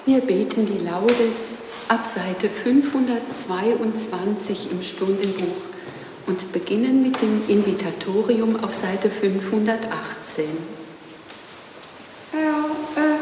Wir beten die Laudes ab Seite 522 im Stundenbuch und beginnen mit dem Invitatorium auf Seite 518. Herr,